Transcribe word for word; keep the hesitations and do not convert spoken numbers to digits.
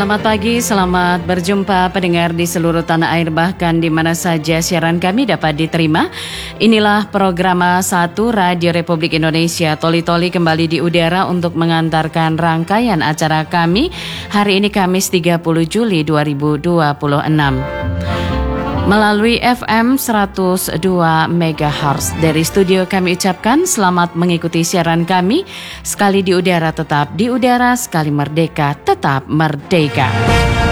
Selamat pagi, selamat berjumpa pendengar di seluruh tanah air bahkan di mana saja siaran kami dapat diterima. Inilah program satu Radio Republik Indonesia Toli-Toli kembali di udara untuk mengantarkan rangkaian acara kami hari ini Kamis tiga puluh Juli dua ribu dua puluh enam. Melalui F M seratus dua megahertz. Dari studio kami ucapkan selamat mengikuti siaran kami. Sekali di udara tetap di udara, sekali merdeka tetap merdeka.